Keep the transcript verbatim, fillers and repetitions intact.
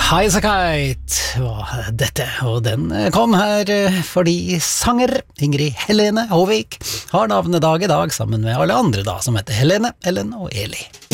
Highasakite var dette, og den kom her fordi sanger Ingrid Helene Håvik har navnedag i dag sammen med alle andre da som heter Helene, Ellen og Eli.